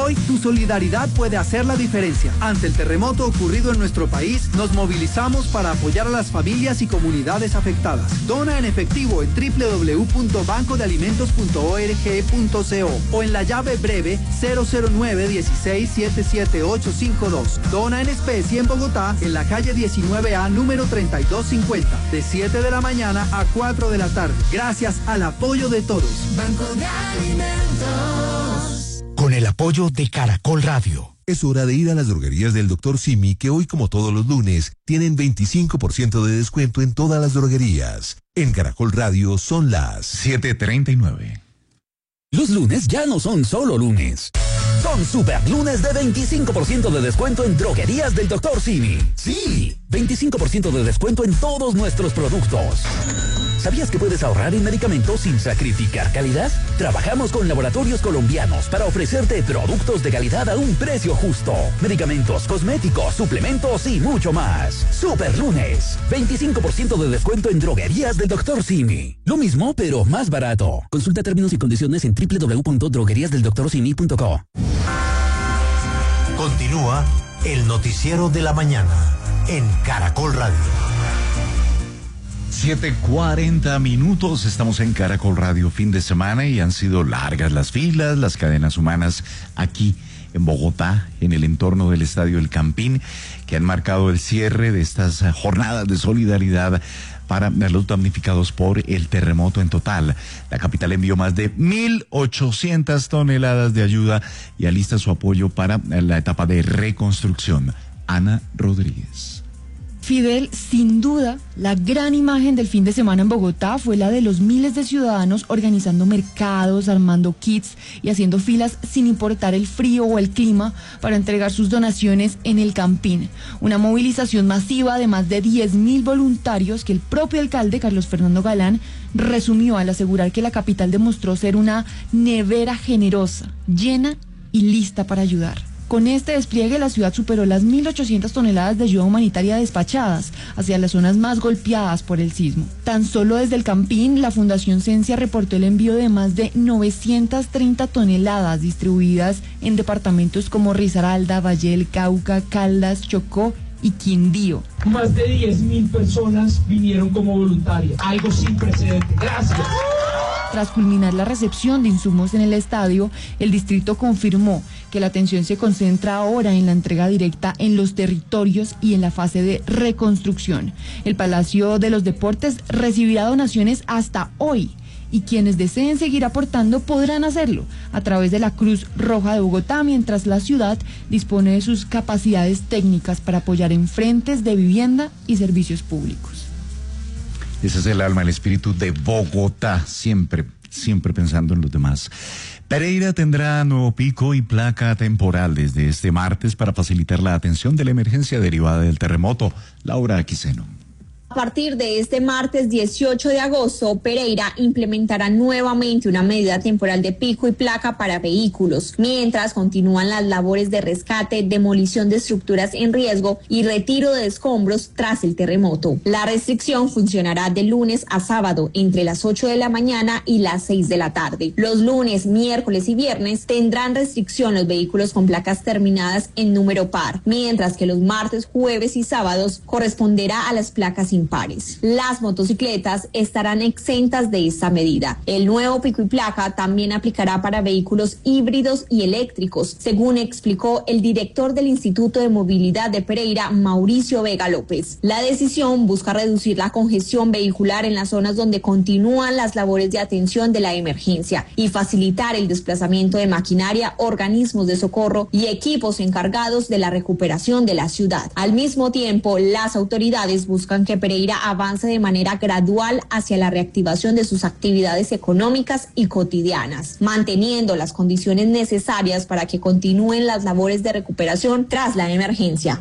Hoy tu solidaridad puede hacer la diferencia. Ante el terremoto ocurrido en nuestro país, nos movilizamos para apoyar a las familias y comunidades afectadas. Dona en efectivo en www.bancodealimentos.org.co o en la llave breve 009-16-77852. Dona en especie en Bogotá, en la calle 19A, número 3250, de 7 de la mañana a 4 de la tarde. Gracias al apoyo de todos. Banco de Alimentos. Con el apoyo de Caracol Radio. Es hora de ir a las droguerías del Dr. Simi, que hoy, como todos los lunes, tienen 25% de descuento en todas las droguerías. En Caracol Radio son las 7:39. Los lunes ya no son solo lunes. Son super lunes de 25% de descuento en droguerías del Dr. Simi. Sí, 25% de descuento en todos nuestros productos. ¿Sabías que puedes ahorrar en medicamentos sin sacrificar calidad? Trabajamos con laboratorios colombianos para ofrecerte productos de calidad a un precio justo. Medicamentos, cosméticos, suplementos y mucho más. Super lunes, 25% de descuento en droguerías del Dr. Simi. Lo mismo, pero más barato. Consulta términos y condiciones en www.drogueriasdeldoctorsimi.co. Continúa el noticiero de la mañana en Caracol Radio. 7:40. Estamos en Caracol Radio fin de semana y han sido largas las filas, las cadenas humanas aquí en Bogotá, en el entorno del Estadio El Campín, que han marcado el cierre de estas jornadas de solidaridad para los damnificados por el terremoto. En total, la capital envió más de 1.800 toneladas de ayuda y alista su apoyo para la etapa de reconstrucción. Ana Rodríguez. Fidel, sin duda, la gran imagen del fin de semana en Bogotá fue la de los miles de ciudadanos organizando mercados, armando kits y haciendo filas sin importar el frío o el clima para entregar sus donaciones en el Campín. Una movilización masiva de más de 10.000 voluntarios que el propio alcalde, Carlos Fernando Galán, resumió al asegurar que la capital demostró ser una nevera generosa, llena y lista para ayudar. Con este despliegue, la ciudad superó las 1.800 toneladas de ayuda humanitaria despachadas hacia las zonas más golpeadas por el sismo. Tan solo desde el Campín, la Fundación Cencia reportó el envío de más de 930 toneladas distribuidas en departamentos como Risaralda, Valle del Cauca, Caldas, Chocó y Quindío. Más de 10.000 personas vinieron como voluntarias, algo sin precedentes. Gracias. Tras culminar la recepción de insumos en el estadio, el distrito confirmó que la atención se concentra ahora en la entrega directa en los territorios y en la fase de reconstrucción. El Palacio de los Deportes recibirá donaciones hasta hoy y quienes deseen seguir aportando podrán hacerlo a través de la Cruz Roja de Bogotá, mientras la ciudad dispone de sus capacidades técnicas para apoyar en frentes de vivienda y servicios públicos. Ese es el alma, el espíritu de Bogotá, siempre pensando en los demás. Pereira tendrá nuevo pico y placa temporal desde este martes para facilitar la atención de la emergencia derivada del terremoto. Laura Aquiseno. A partir de este martes 18 de agosto, Pereira implementará nuevamente una medida temporal de pico y placa para vehículos, mientras continúan las labores de rescate, demolición de estructuras en riesgo y retiro de escombros tras el terremoto. La restricción funcionará de lunes a sábado entre las 8 de la mañana y las 6 de la tarde. Los lunes, miércoles y viernes tendrán restricción los vehículos con placas terminadas en número par, mientras que los martes, jueves y sábados corresponderá a las placas impares. Las motocicletas estarán exentas de esta medida. El nuevo pico y placa también aplicará para vehículos híbridos y eléctricos, según explicó el director del Instituto de Movilidad de Pereira, Mauricio Vega López. La decisión busca reducir la congestión vehicular en las zonas donde continúan las labores de atención de la emergencia y facilitar el desplazamiento de maquinaria, organismos de socorro y equipos encargados de la recuperación de la ciudad. Al mismo tiempo, las autoridades buscan que Pereira avance de manera gradual hacia la reactivación de sus actividades económicas y cotidianas, manteniendo las condiciones necesarias para que continúen las labores de recuperación tras la emergencia.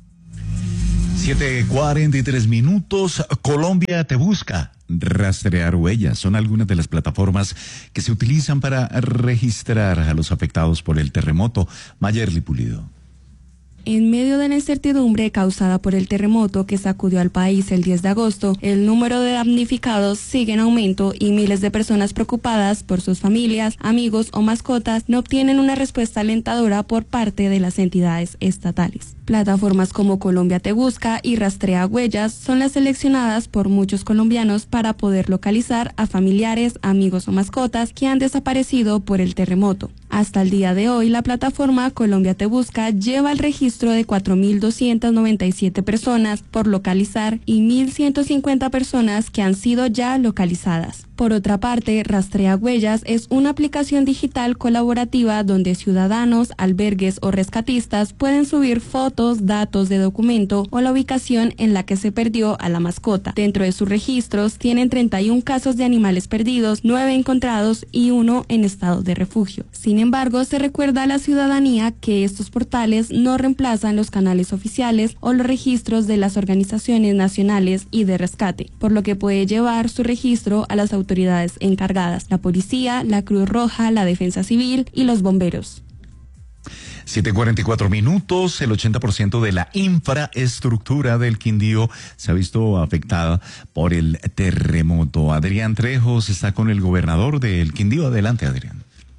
7:43. Colombia te busca. Rastrear huellas son algunas de las plataformas que se utilizan para registrar a los afectados por el terremoto. Mayerly Pulido. En medio de la incertidumbre causada por el terremoto que sacudió al país el 10 de agosto, el número de damnificados sigue en aumento y miles de personas preocupadas por sus familias, amigos o mascotas no obtienen una respuesta alentadora por parte de las entidades estatales. Plataformas como Colombia Te Busca y Rastrea Huellas son las seleccionadas por muchos colombianos para poder localizar a familiares, amigos o mascotas que han desaparecido por el terremoto. Hasta el día de hoy, la plataforma Colombia Te Busca lleva el registro de 4.297 personas por localizar y 1.150 personas que han sido ya localizadas. Por otra parte, Rastrea Huellas es una aplicación digital colaborativa donde ciudadanos, albergues o rescatistas pueden subir fotos, datos de documento o la ubicación en la que se perdió a la mascota. Dentro de sus registros tienen 31 casos de animales perdidos, 9 encontrados y 1 en estado de refugio. Sin embargo, se recuerda a la ciudadanía que estos portales no reemplazan los canales oficiales o los registros de las organizaciones nacionales y de rescate, por lo que puede llevar su registro a las autoridades encargadas, la policía, la Cruz Roja, la Defensa Civil y los bomberos. 7:44 minutos, el 80% de la infraestructura del Quindío se ha visto afectada por el terremoto. Adrián Trejos está con el gobernador del Quindío. Adelante, Adrián.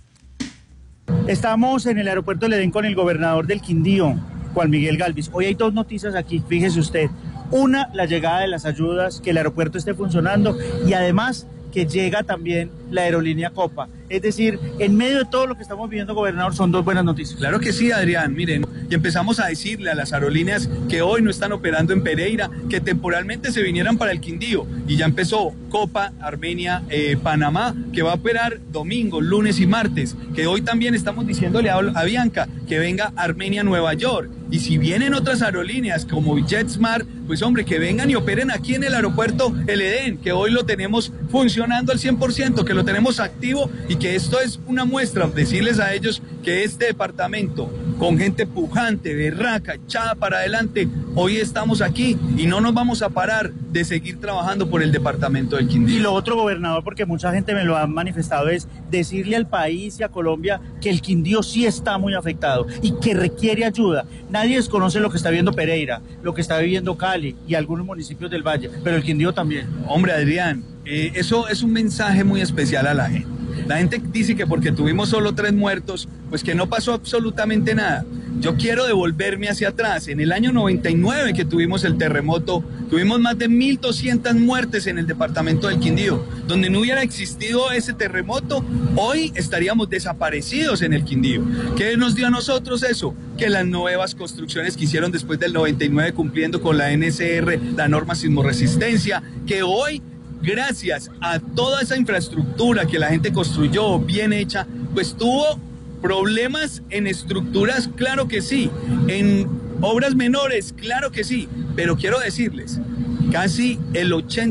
Estamos en el aeropuerto del Edén con el gobernador del Quindío, Juan Miguel Galvis. Hoy hay dos noticias aquí, fíjese usted. Una, la llegada de las ayudas, que el aeropuerto esté funcionando y además que llega también la aerolínea Copa. Es decir, en medio de todo lo que estamos viviendo, gobernador, son dos buenas noticias. Claro que sí, Adrián. Miren, y empezamos a decirle a las aerolíneas que hoy no están operando en Pereira, que temporalmente se vinieran para el Quindío. Y ya empezó Copa, Armenia, Panamá, que va a operar domingo, lunes y martes. Que hoy también estamos diciéndole a Bianca que venga Armenia, Nueva York. Y si vienen otras aerolíneas como JetSmart, pues hombre, que vengan y operen aquí en el aeropuerto El Edén, que hoy lo tenemos funcionando al 100%, que lo tenemos activo y que esto es una muestra, decirles a ellos que este departamento, con gente pujante, berraca, echada para adelante, hoy estamos aquí y no nos vamos a parar de seguir trabajando por el departamento del Quindío. Y lo otro, gobernador, porque mucha gente me lo ha manifestado, es decirle al país y a Colombia que el Quindío sí está muy afectado y que requiere ayuda. Nadie desconoce lo que está viviendo Pereira, lo que está viviendo Cali y algunos municipios del Valle, pero el Quindío también. Hombre, Adrián, eso es un mensaje muy especial a la gente. La gente dice que porque tuvimos solo 3 muertos, pues que no pasó absolutamente nada. Yo quiero devolverme hacia atrás. En el año 99 que tuvimos el terremoto, tuvimos más de 1.200 muertes en el departamento del Quindío. Donde no hubiera existido ese terremoto, hoy estaríamos desaparecidos en el Quindío. ¿Qué nos dio a nosotros eso? Que las nuevas construcciones que hicieron después del 99 cumpliendo con la NSR, la norma sismoresistencia, que hoy, gracias a toda esa infraestructura que la gente construyó bien hecha, pues tuvo problemas en estructuras, claro que sí, en obras menores, claro que sí, pero quiero decirles, casi el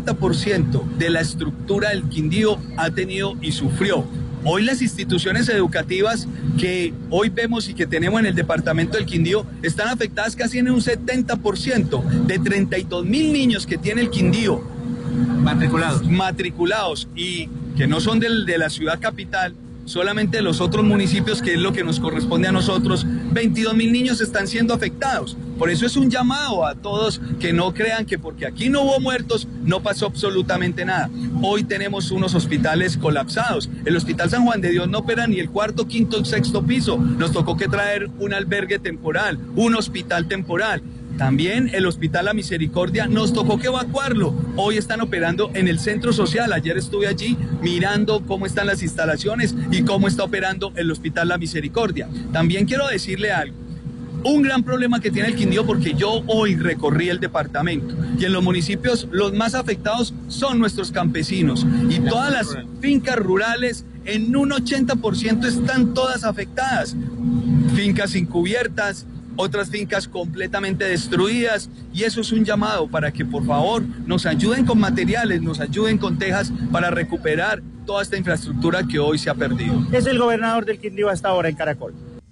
80% de la estructura del Quindío ha tenido y sufrió. Hoy las instituciones educativas que hoy vemos y que tenemos en el departamento del Quindío están afectadas casi en un 70%, de 32.000 niños que tiene el Quindío, matriculados y que no son de la ciudad capital, solamente de los otros municipios, que es lo que nos corresponde a nosotros. 22.000 niños están siendo afectados. Por eso es un llamado a todos que no crean que porque aquí no hubo muertos no pasó absolutamente nada. Hoy tenemos unos hospitales colapsados. El Hospital San Juan de Dios no opera ni el 4., 5., 6. piso. Nos tocó que traer un albergue temporal, un hospital temporal. También el Hospital La Misericordia nos tocó que evacuarlo. Hoy están operando en el centro social. Ayer estuve allí mirando cómo están las instalaciones y cómo está operando el Hospital La Misericordia. También quiero decirle algo. Un gran problema que tiene el Quindío, porque yo hoy recorrí el departamento y en los municipios los más afectados son nuestros campesinos y todas las fincas rurales en un 80% están todas afectadas. Fincas sin cubiertas, otras fincas completamente destruidas, y eso es un llamado para que por favor nos ayuden con materiales, nos ayuden con tejas para recuperar toda esta infraestructura que hoy se ha perdido. Es el gobernador del Quindío hasta ahora en Caracol.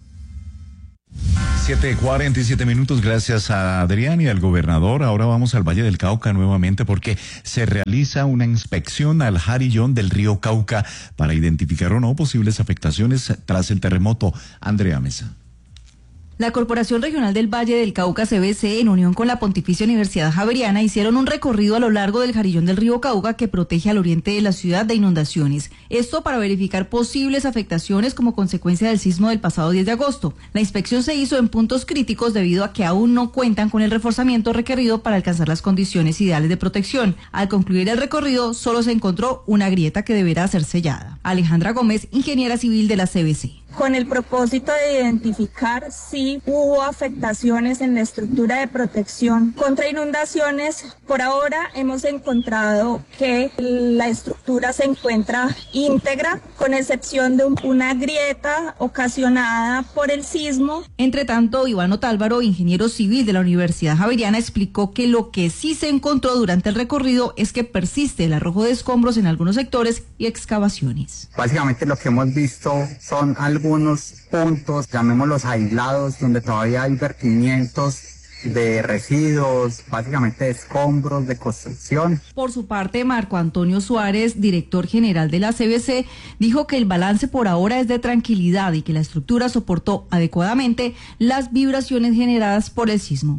7:47 minutos, gracias a Adrián y al gobernador. Ahora vamos al Valle del Cauca nuevamente porque se realiza una inspección al jarillón del río Cauca para identificar o no posibles afectaciones tras el terremoto. Andrea Mesa. La Corporación Regional del Valle del Cauca, CVC, en unión con la Pontificia Universidad Javeriana, hicieron un recorrido a lo largo del jarillón del río Cauca que protege al oriente de la ciudad de inundaciones. Esto para verificar posibles afectaciones como consecuencia del sismo del pasado 10 de agosto. La inspección se hizo en puntos críticos debido a que aún no cuentan con el reforzamiento requerido para alcanzar las condiciones ideales de protección. Al concluir el recorrido, solo se encontró una grieta que deberá ser sellada. Alejandra Gómez, ingeniera civil de la CVC. Con el propósito de identificar si hubo afectaciones en la estructura de protección contra inundaciones, por ahora hemos encontrado que la estructura se encuentra íntegra, con excepción de una grieta ocasionada por el sismo. Entre tanto, Iván Otálvaro, ingeniero civil de la Universidad Javeriana, explicó que lo que sí se encontró durante el recorrido es que persiste el arrojo de escombros en algunos sectores y excavaciones. Básicamente lo que hemos visto son algunos puntos, llamémoslos aislados, donde todavía hay vertimientos de residuos, básicamente de escombros de construcción. Por su parte, Marco Antonio Suárez, director general de la CVC, dijo que el balance por ahora es de tranquilidad y que la estructura soportó adecuadamente las vibraciones generadas por el sismo.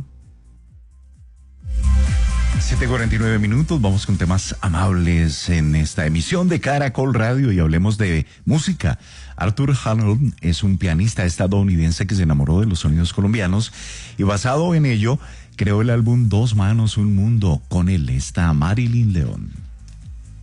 7:49 minutos, vamos con temas amables en esta emisión de Caracol Radio y hablemos de música. Arthur Hamilton es un pianista estadounidense que se enamoró de los sonidos colombianos y basado en ello creó el álbum Dos Manos, Un Mundo. Con él está Marilyn León.